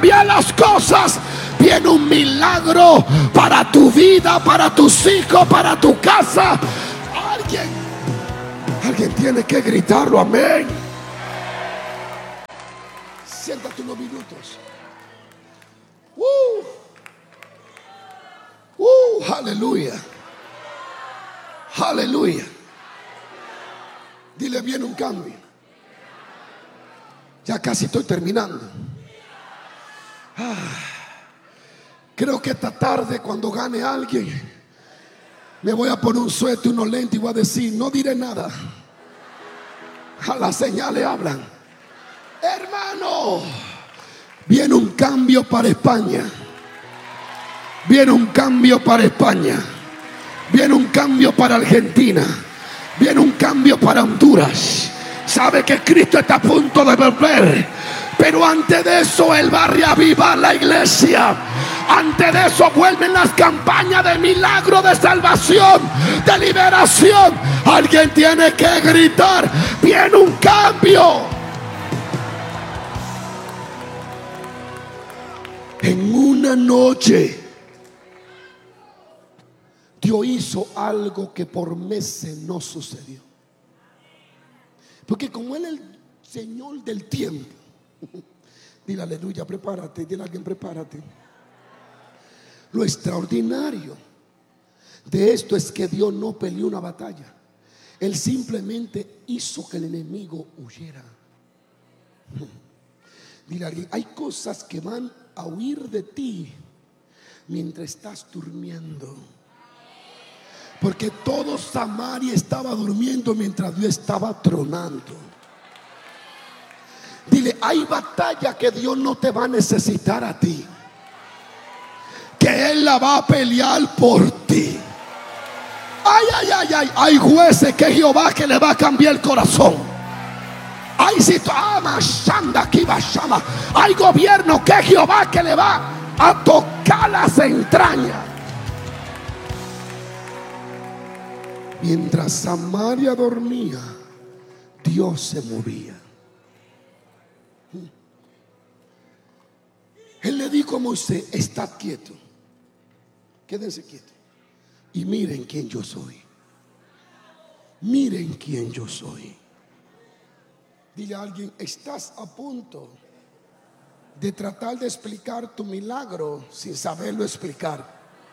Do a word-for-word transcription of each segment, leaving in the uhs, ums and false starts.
cambiar las cosas. Viene un milagro para tu vida, para tus hijos, para tu casa. Alguien, alguien tiene que gritarlo, amén. Siéntate unos minutos. Uh, uh, aleluya. Aleluya. Dile, viene un cambio. Ya casi estoy terminando. Ah, creo que esta tarde, cuando gane alguien, me voy a poner un suéter, unos lentes y voy a decir, no diré nada. A las señales hablan. Hermano, viene un cambio para España. Viene un cambio para España. Viene un cambio para Argentina. Viene un cambio para Honduras. Sabe que Cristo está a punto de volver, pero antes de eso Él va a reavivar la iglesia. Antes de eso vuelven las campañas de milagro, de salvación, de liberación. Alguien tiene que gritar, viene un cambio. En una noche Dios hizo algo que por meses no sucedió. Porque como Él es el Señor del tiempo. Dile aleluya, prepárate. Dile a alguien, prepárate. Lo extraordinario de esto es que Dios no peleó una batalla. Él simplemente hizo que el enemigo huyera. Dile a alguien, hay cosas que van a huir de ti mientras estás durmiendo. Porque todo Samaria estaba durmiendo mientras Dios estaba tronando. Dile, hay batalla que Dios no te va a necesitar a ti, que Él la va a pelear por ti. Ay, ay, ay, ay. Hay jueces que Jehová que le va a cambiar el corazón. Hay situaciones, hay gobierno que Jehová que le va a tocar las entrañas. Mientras Samaria dormía, Dios se movía. Él le dijo a Moisés, estad quieto, quédense quietos y miren quién yo soy. Miren quién yo soy. Dile a alguien, estás a punto de tratar de explicar tu milagro sin saberlo explicar.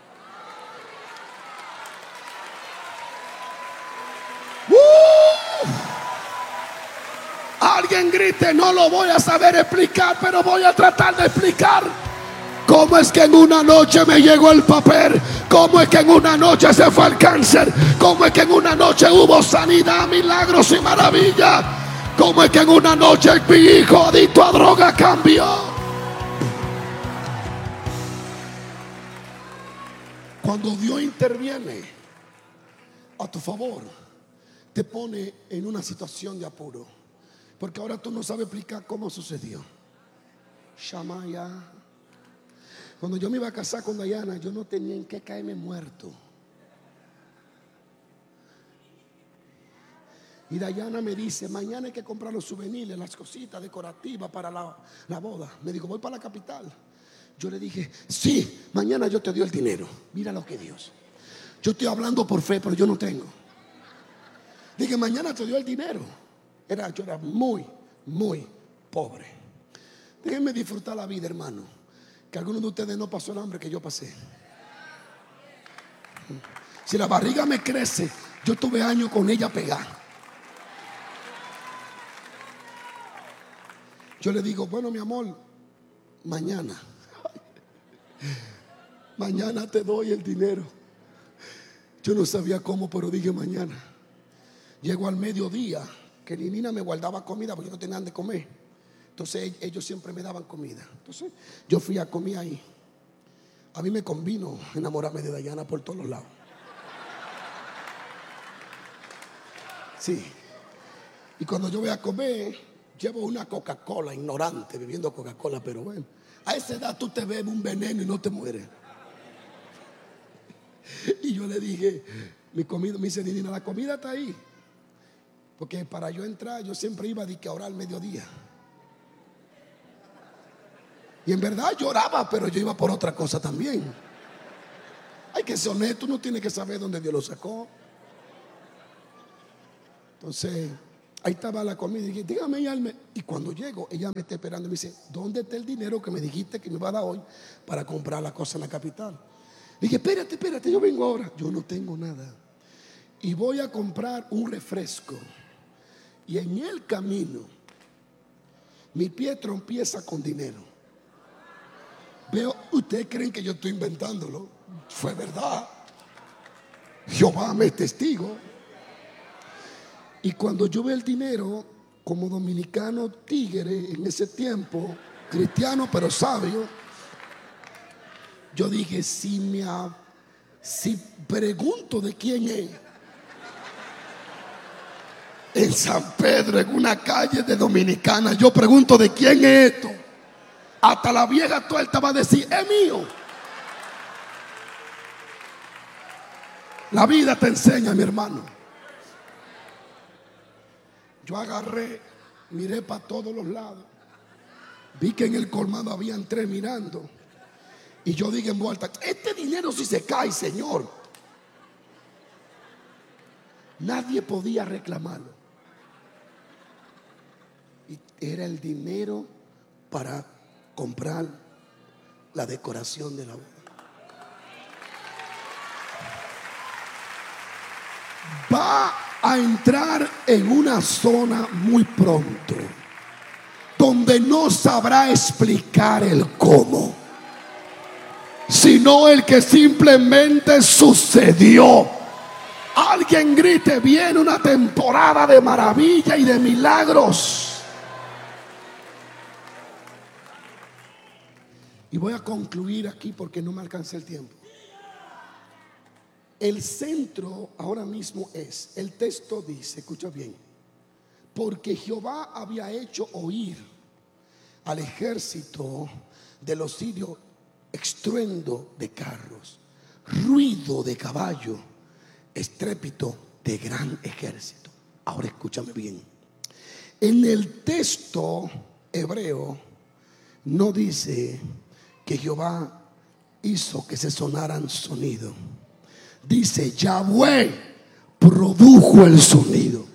¡Uh! Alguien grite, no lo voy a saber explicar, pero voy a tratar de explicar. ¿Cómo es que en una noche me llegó el papel? ¿Cómo es que en una noche se fue el cáncer? ¿Cómo es que en una noche hubo sanidad, milagros y maravillas? ¿Cómo es que en una noche mi hijo adicto a droga cambió? Cuando Dios interviene a tu favor, te pone en una situación de apuro, porque ahora tú no sabes explicar cómo sucedió. Shamaya. Cuando yo me iba a casar con Dayana, yo no tenía en qué caerme muerto. Y Dayana me dice, mañana hay que comprar los souvenirs, las cositas decorativas para la, la boda. Me dijo, voy para la capital. Yo le dije, sí, mañana yo te doy el dinero. Mira lo que Dios. Yo estoy hablando por fe, pero yo no tengo. Dije, mañana te doy el dinero. Era, yo era muy, muy pobre. Déjenme disfrutar la vida, hermano. Que algunos de ustedes no pasó el hambre que yo pasé. Si la barriga me crece, yo tuve años con ella pegada. Yo le digo, bueno, mi amor, mañana. Mañana te doy el dinero. Yo no sabía cómo, pero dije mañana. Llego al mediodía, que ni Nina me guardaba comida porque yo no tenía nada de comer. Entonces ellos siempre me daban comida. Entonces yo fui a comer ahí. A mí me convino enamorarme de Dayana por todos los lados. Sí. Y cuando yo voy a comer, llevo una Coca-Cola, ignorante, bebiendo Coca-Cola, pero bueno, a esa edad tú te bebes un veneno y no te mueres. Y yo le dije, mi comida, me dice Nina, la comida está ahí. Porque para yo entrar, yo siempre iba a, a orar al mediodía. Y en verdad lloraba, pero yo iba por otra cosa también. Hay que ser honesto, uno tiene que saber dónde Dios lo sacó. Entonces, ahí estaba la comida y dije, dígame, ella me... Y cuando llego, ella me está esperando y me dice, ¿dónde está el dinero que me dijiste que me iba a dar hoy para comprar la cosa en la capital? Dije, espérate, espérate, yo vengo ahora. Yo no tengo nada. Y voy a comprar un refresco. Y en el camino, mi pie tropieza con dinero. Veo, ¿ustedes creen que yo estoy inventándolo? Fue verdad. Jehová me es testigo. Y cuando yo veo el dinero, como dominicano tigre en ese tiempo, cristiano pero sabio, yo dije, si me ha, si pregunto de quién es, en San Pedro, en una calle de Dominicana, yo pregunto de quién es esto, hasta la vieja tuerta va a decir, es mío. La vida te enseña, mi hermano. Yo agarré, miré para todos los lados, vi que en el colmado habían tres mirando, y yo dije en voz alta, este dinero si se cae, Señor. Nadie podía reclamarlo. Y era el dinero para comprar la decoración de la boda. Va a entrar en una zona muy pronto donde no sabrá explicar el cómo, sino el que simplemente sucedió. Alguien grite, viene una temporada de maravilla y de milagros. Y voy a concluir aquí porque no me alcanza el tiempo. El centro ahora mismo es, el texto dice, escucha bien, porque Jehová había hecho oír al ejército de los sirios estruendo de carros, ruido de caballo, estrépito de gran ejército. Ahora escúchame bien. En el texto hebreo no dice que Jehová hizo que se sonaran sonido. Dice, Yahweh produjo el sonido.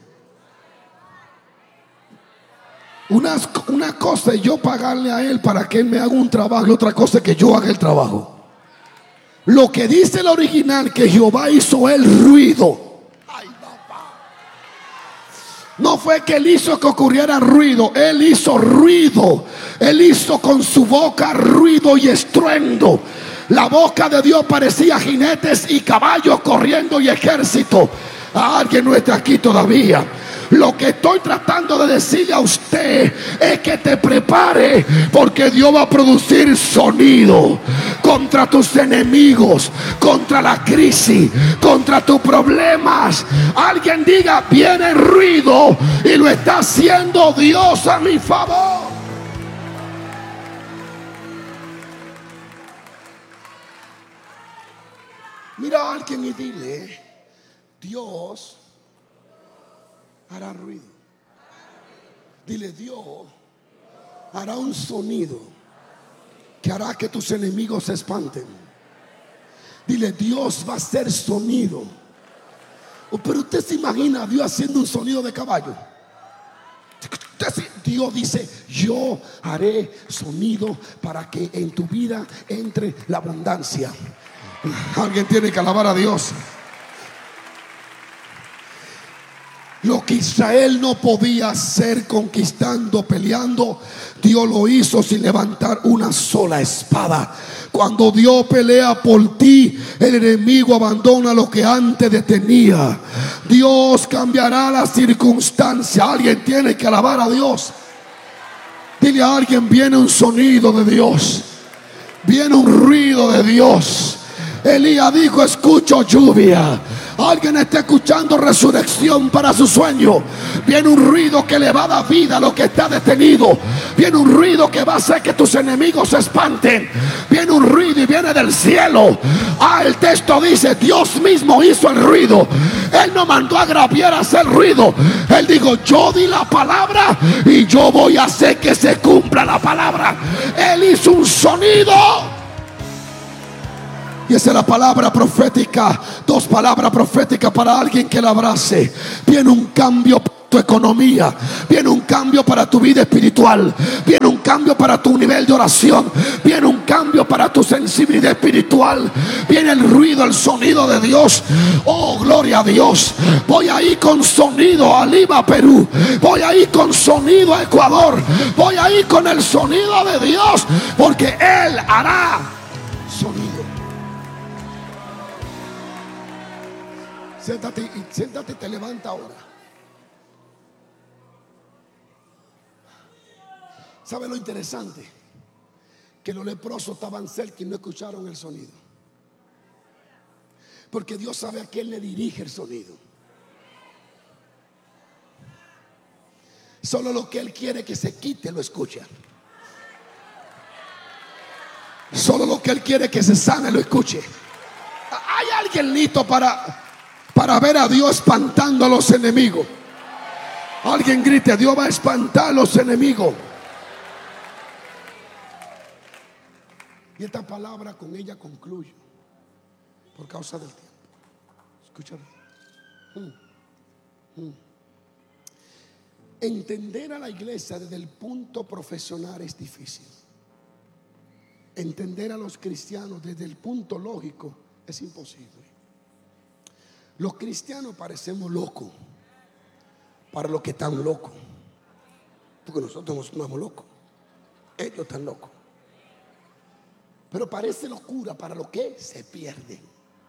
Una, una cosa es yo pagarle a él para que él me haga un trabajo, y otra cosa es que yo haga el trabajo. Lo que dice el original, que Jehová hizo el ruido. Ay, papá. No fue que él hizo que ocurriera ruido, él hizo ruido. Él hizo con su boca ruido y estruendo. La boca de Dios parecía jinetes y caballos corriendo y ejército. A alguien no está aquí todavía. Lo que estoy tratando de decirle a usted es que te prepare, porque Dios va a producir sonido contra tus enemigos, contra la crisis, contra tus problemas. Alguien diga, viene ruido y lo está haciendo Dios a mi favor. Mira a alguien y dile, Dios hará ruido. Dile, Dios hará un sonido que hará que tus enemigos se espanten. Dile, Dios va a hacer sonido. Oh, pero usted se imagina a Dios haciendo un sonido de caballo. Dios dice, yo haré sonido para que en tu vida entre la abundancia. Alguien tiene que alabar a Dios. Lo que Israel no podía hacer conquistando, peleando, Dios lo hizo sin levantar una sola espada. Cuando Dios pelea por ti, el enemigo abandona lo que antes detenía. Dios cambiará la circunstancia. Alguien tiene que alabar a Dios. Dile a alguien, viene un sonido de Dios, viene un ruido de Dios. Elías dijo, escucho lluvia. Alguien está escuchando resurrección para su sueño. Viene un ruido que le va a dar vida a lo que está detenido. Viene un ruido que va a hacer que tus enemigos se espanten. Viene un ruido y viene del cielo. Ah, el texto dice, Dios mismo hizo el ruido. Él no mandó a Gabriel a hacer ruido. Él dijo: yo di la palabra y yo voy a hacer que se cumpla la palabra. Él hizo un sonido. Y esa es la palabra profética. Dos palabras proféticas para alguien que la abrace. Viene un cambio para tu economía. Viene un cambio para tu vida espiritual. Viene un cambio para tu nivel de oración. Viene un cambio para tu sensibilidad espiritual. Viene el ruido, el sonido de Dios. Oh, gloria a Dios. Voy a ir con sonido a Lima, Perú. Voy a ir con sonido a Ecuador. Voy a ir con el sonido de Dios, porque Él hará sonido. Siéntate y siéntate y te levanta ahora. ¿Sabe lo interesante? Que los leprosos estaban cerca y no escucharon el sonido. Porque Dios sabe a quién le dirige el sonido. Solo lo que Él quiere que se quite lo escucha. Solo lo que Él quiere que se sane lo escuche. Hay alguien listo para... para ver a Dios espantando a los enemigos. Alguien grite: Dios va a espantar a los enemigos. Y esta palabra, con ella concluyo, por causa del tiempo. Escúchame. Hmm. Hmm. Entender a la iglesia desde el punto profesional es difícil. Entender a los cristianos desde el punto lógico es imposible. Los cristianos parecemos locos para los que están locos, porque nosotros no somos locos, ellos están locos. Pero parece locura para los que se pierden.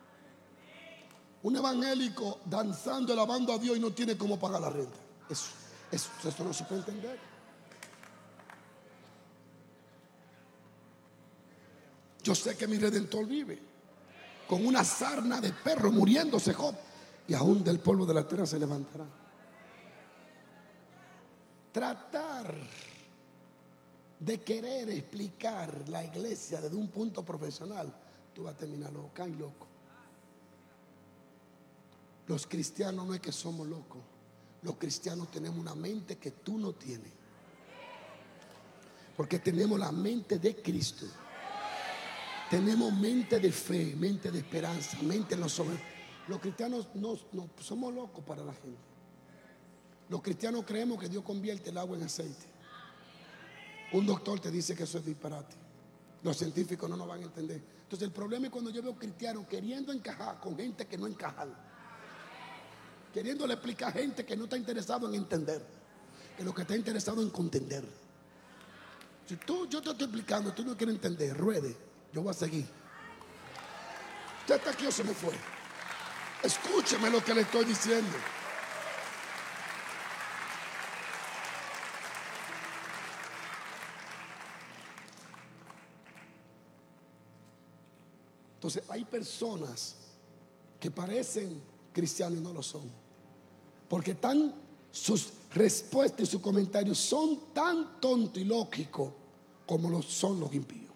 Un evangélico danzando, alabando a Dios y no tiene cómo pagar la renta. Eso, eso, eso no se puede entender. Yo sé que mi Redentor vive. Con una sarna de perro muriéndose Job, y aún del polvo de la tierra se levantará. Tratar de querer explicar la iglesia desde un punto profesional, tú vas a terminar loca y loco. Los cristianos no es que somos locos. Los cristianos tenemos una mente que tú no tienes, porque tenemos la mente de Cristo. Tenemos mente de fe, mente de esperanza, mente en lo sobre. Los cristianos no, no somos locos para la gente. Los cristianos creemos que Dios convierte el agua en aceite. Un doctor te dice que eso es disparate. Los científicos no nos van a entender. Entonces el problema es cuando yo veo cristianos queriendo encajar con gente que no encajan, queriéndole explicar a gente que no está interesado en entender, que lo que está interesado en contender. Si tú, yo te estoy explicando, tú no quieres entender, ruede. Yo voy a seguir. ¿Usted está aquí o se me fue? Escúcheme lo que le estoy diciendo. Entonces hay personas que parecen cristianos y no lo son, porque tan, sus respuestas y sus comentarios son tan tontos y lógicos como lo son los impíos.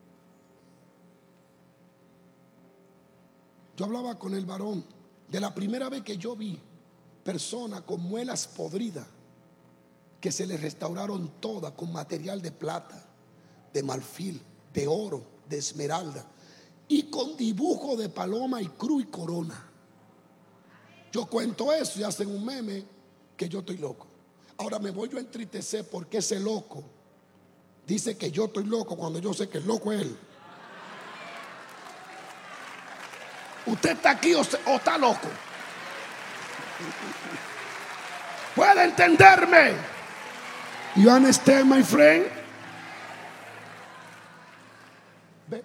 Yo hablaba con el varón de la primera vez que yo vi personas con muelas podridas que se les restauraron todas con material de plata, de marfil, de oro, de esmeralda y con dibujo de paloma y cruz y corona. Yo cuento eso y hacen un meme que yo estoy loco. Ahora me voy yo a entristecer porque ese loco dice que yo estoy loco cuando yo sé que el loco es él. ¿Usted está aquí o, o está loco? ¿Puede entenderme? You understand, my friend? Ve.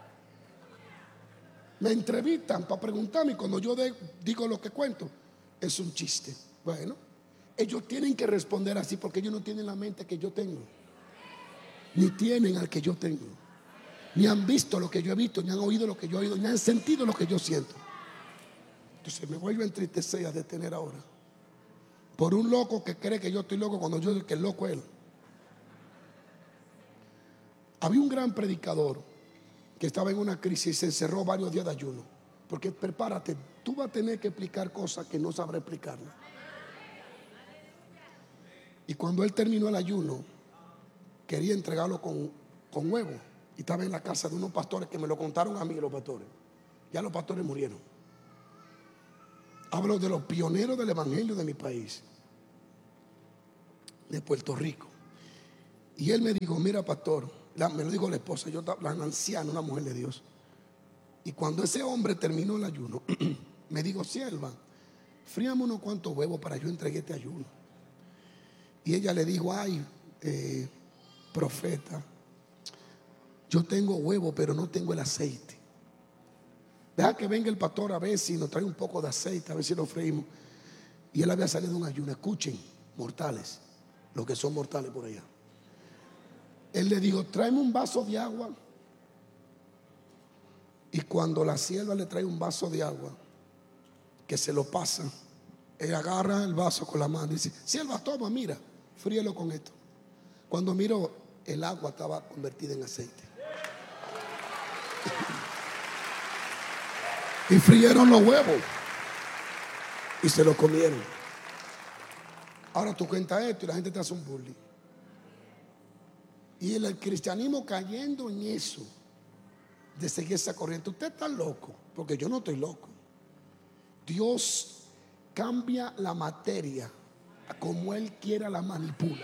Me entrevistan para preguntarme y cuando yo de, digo lo que cuento, es un chiste. Bueno, ellos tienen que responder así porque ellos no tienen la mente que yo tengo, ni tienen al que yo tengo. Ni han visto lo que yo he visto, ni han oído lo que yo he oído, ni han sentido lo que yo siento. Entonces me vuelvo a entristecer, a detener ahora por un loco que cree que yo estoy loco cuando yo digo que el loco es él. Había un gran predicador que estaba en una crisis y se encerró varios días de ayuno. Porque prepárate, tú vas a tener que explicar cosas que no sabrás explicarlas. Y cuando él terminó el ayuno, quería entregarlo con, con huevo. Y estaba en la casa de unos pastores que me lo contaron a mí, los pastores. Ya los pastores murieron. Hablo de los pioneros del evangelio de mi país, de Puerto Rico. Y él me dijo: mira, pastor, la, me lo dijo la esposa, yo la anciana, una mujer de Dios. Y cuando ese hombre terminó el ayuno, me dijo: sierva, fríame unos cuantos huevos para yo entregué este ayuno. Y ella le dijo: ay, eh, profeta, yo tengo huevo, pero no tengo el aceite. Deja que venga el pastor a ver si nos trae un poco de aceite, a ver si lo freímos. Y él había salido de un ayuno. Escuchen, mortales, los que son mortales por allá. Él le dijo: tráeme un vaso de agua. Y cuando la sierva le trae un vaso de agua, que se lo pasa, él agarra el vaso con la mano y dice: sierva, toma, mira, fríelo con esto. Cuando miró, el agua estaba convertida en aceite. Y frieron los huevos y se los comieron. Ahora tú cuentas esto y la gente te hace un bullying. Y el, el cristianismo cayendo en eso, de seguir esa corriente. Usted está loco, porque yo no estoy loco. Dios cambia la materia como Él quiera, la manipula.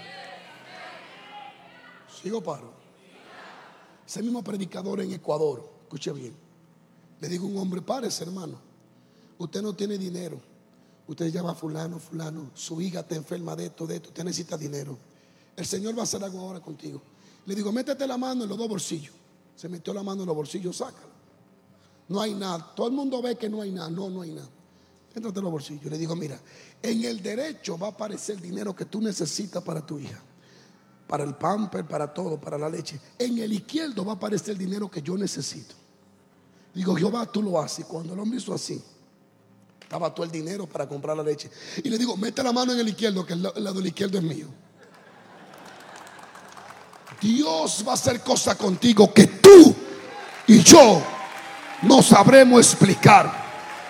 ¿Sigo paro? Ese mismo predicador en Ecuador, escuche bien, le digo a un hombre: párese, hermano, usted no tiene dinero, usted llama a fulano, fulano, su hija está enferma de esto, de esto, usted necesita dinero, el Señor va a hacer algo ahora contigo. Le digo: métete la mano en los dos bolsillos. Se metió la mano en los bolsillos, sácala. No hay nada. Todo el mundo ve que no hay nada. No, no hay nada. Éntrate en los bolsillos. Le digo: mira, en el derecho va a aparecer el dinero que tú necesitas para tu hija, para el pamper, para todo, para la leche. En el izquierdo va a aparecer el dinero que yo necesito. Digo: Jehová, tú lo haces. Cuando el hombre hizo así, estaba todo el dinero para comprar la leche. Y le digo: mete la mano en el izquierdo, que el lado del izquierdo es mío. Dios va a hacer cosas contigo que tú y yo no sabremos explicar.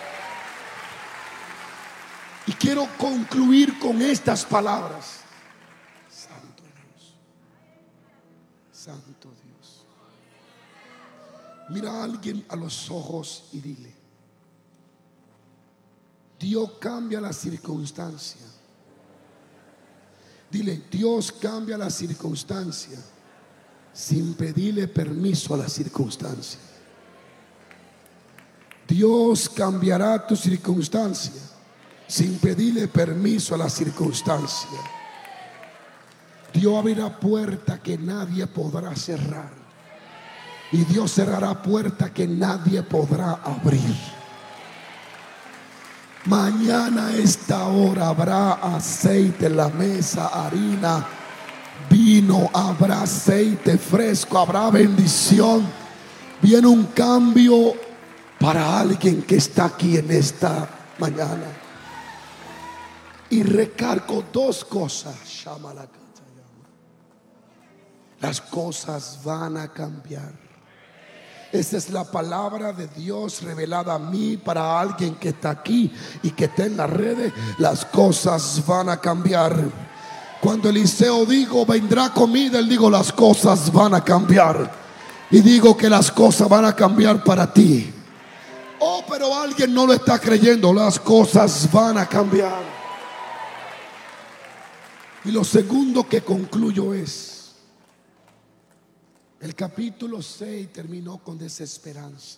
Y quiero concluir con estas palabras. Santo Dios, Santo Dios. Mira a alguien a los ojos y dile: Dios cambia la circunstancia. Dile: Dios cambia la circunstancia sin pedirle permiso a la circunstancia. Dios cambiará tu circunstancia sin pedirle permiso a la circunstancia. Dios abrirá puerta que nadie podrá cerrar, y Dios cerrará puerta que nadie podrá abrir. Mañana a esta hora habrá aceite en la mesa, harina, vino, habrá aceite fresco, habrá bendición. Viene un cambio para alguien que está aquí en esta mañana. Y recargo dos cosas. Las cosas van a cambiar. Esa es la palabra de Dios revelada a mí para alguien que está aquí y que está en las redes. Las cosas van a cambiar. Cuando Eliseo dijo: vendrá comida, él dijo: las cosas van a cambiar. Y digo que las cosas van a cambiar para ti. Oh, pero alguien no lo está creyendo. Las cosas van a cambiar. Y lo segundo que concluyo es: el capítulo seis terminó con desesperanza.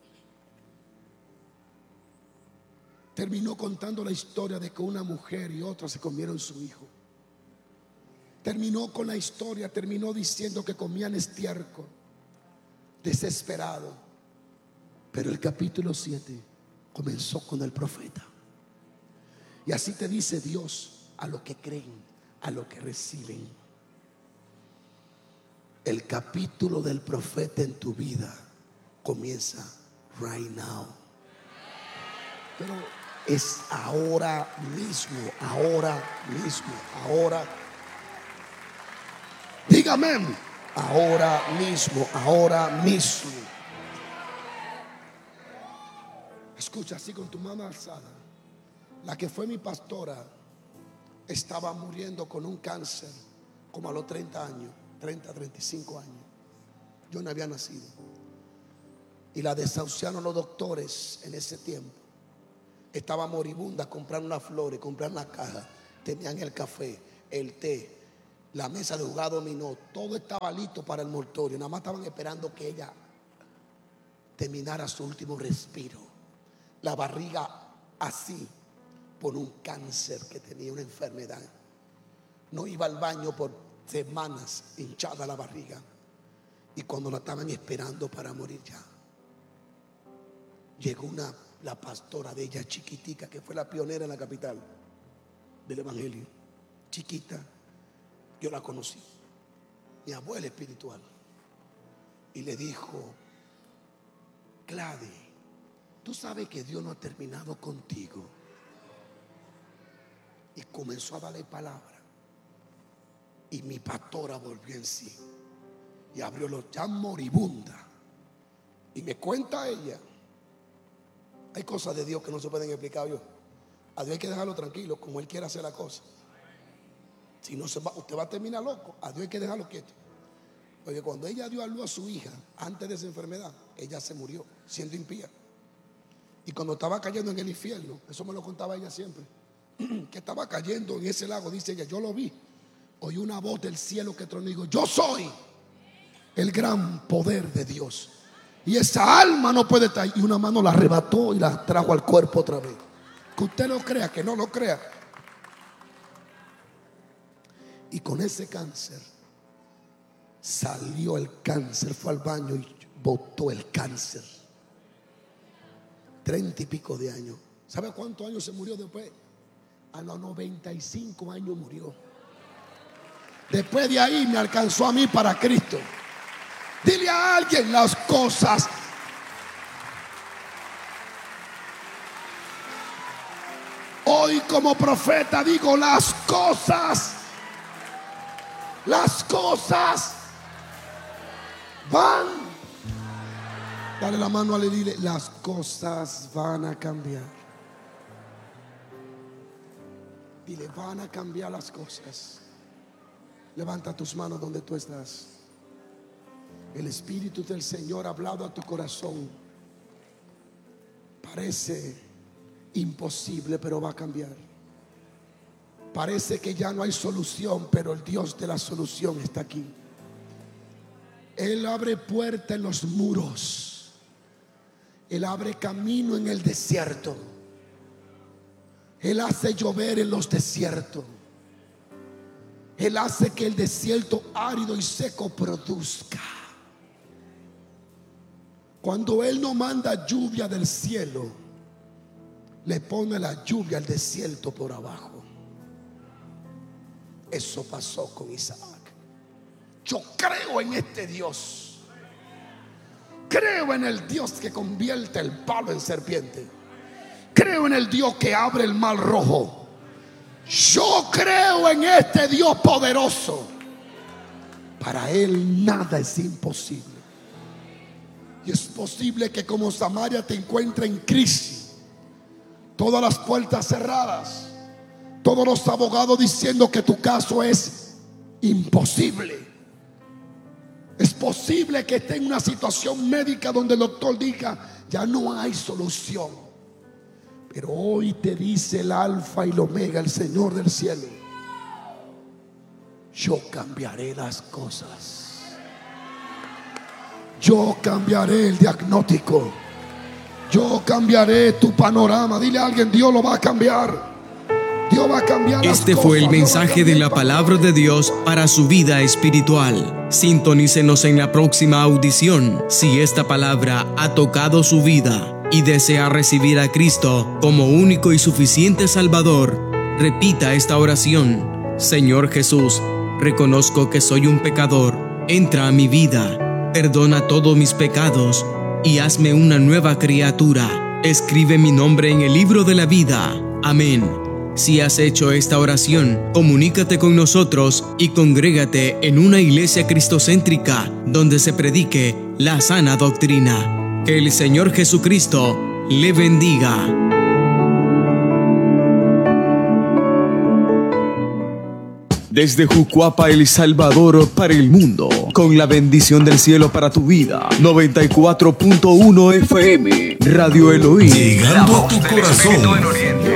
Terminó contando la historia de que una mujer y otra se comieron su hijo. Terminó con la historia, terminó diciendo que comían estiércol, desesperado. Pero el capítulo siete comenzó con el profeta. Y así te dice Dios a los que creen, a los que reciben. El capítulo del profeta en tu vida comienza right now. Pero es ahora mismo, ahora mismo, ahora. Dígame, ahora mismo, ahora mismo. Escucha, así con tu mano alzada. La que fue mi pastora estaba muriendo con un cáncer como a los treinta años, treinta, treinta y cinco años. Yo no había nacido. Y la desahuciaron los doctores en ese tiempo. Estaba moribunda, compraron unas flores, compraron una caja, tenían el café, el té, la mesa de jugar dominó, todo estaba listo para el mortorio. Nada más estaban esperando que ella terminara su último respiro. La barriga así, por un cáncer que tenía, una enfermedad. No iba al baño por semanas, hinchada la barriga. Y cuando la estaban esperando para morir ya, llegó una, la pastora de ella, chiquitica, que fue la pionera en la capital del evangelio. Chiquita, yo la conocí, mi abuela espiritual. Y le dijo: Gladys, tú sabes que Dios no ha terminado contigo. Y comenzó a darle palabra. Y mi pastora volvió en sí y abrió los ya moribunda. Y me cuenta ella, hay cosas de Dios que no se pueden explicar. Yo, a Dios hay que dejarlo tranquilo, como Él quiere hacer la cosa. Si no se va, usted va a terminar loco. A Dios hay que dejarlo quieto. Porque cuando ella dio a luz a su hija, antes de esa enfermedad, ella se murió siendo impía. Y cuando estaba cayendo en el infierno, eso me lo contaba ella siempre, que estaba cayendo en ese lago, dice ella, yo lo vi. Oí una voz del cielo que tronó y dijo: yo soy el gran poder de Dios. Y esa alma no puede estar. Y una mano la arrebató y la trajo al cuerpo otra vez. Que usted no crea, que no lo crea. Y con ese cáncer salió el cáncer, fue al baño y botó el cáncer. Treinta y pico de años. ¿Sabe cuántos años se murió después? A los noventa y cinco años murió. Después de ahí me alcanzó a mí para Cristo. Dile a alguien: las cosas hoy como profeta digo, las cosas Las cosas van. Dale la mano a él y dile: las cosas van a cambiar. Dile: van a cambiar las cosas. Levanta tus manos donde tú estás. El Espíritu del Señor ha hablado a tu corazón. Parece imposible, pero va a cambiar. Parece que ya no hay solución, pero el Dios de la solución está aquí. Él abre puerta en los muros. Él abre camino en el desierto. Él hace llover en los desiertos. Él hace que el desierto árido y seco produzca. Cuando Él no manda lluvia del cielo, le pone la lluvia al desierto por abajo. Eso pasó con Isaac. Yo creo en este Dios. Creo en el Dios que convierte el palo en serpiente. Creo en el Dios que abre el mar rojo. Yo creo en este Dios poderoso. Para Él nada es imposible. Y es posible que como Samaria te encuentre en crisis, todas las puertas cerradas, todos los abogados diciendo que tu caso es imposible. Es posible que esté en una situación médica donde el doctor diga: ya no hay solución. Pero hoy te dice el Alfa y el Omega, el Señor del cielo: yo cambiaré las cosas. Yo cambiaré el diagnóstico. Yo cambiaré tu panorama. Dile a alguien: Dios lo va a cambiar. Dios va a cambiar las Este cosas. fue el mensaje de la palabra de Dios para su vida espiritual. Sintonícenos en la próxima audición. Si esta palabra ha tocado su vida y desea recibir a Cristo como único y suficiente Salvador, repita esta oración: Señor Jesús, reconozco que soy un pecador. Entra a mi vida, perdona todos mis pecados y hazme una nueva criatura. Escribe mi nombre en el libro de la vida. Amén. Si has hecho esta oración, comunícate con nosotros y congrégate en una iglesia cristocéntrica donde se predique la sana doctrina. Que el Señor Jesucristo le bendiga. Desde Jucuapa, El Salvador, para el mundo, con la bendición del cielo para tu vida. noventa y cuatro punto uno F M, Radio Elohim. Llegando a tu corazón.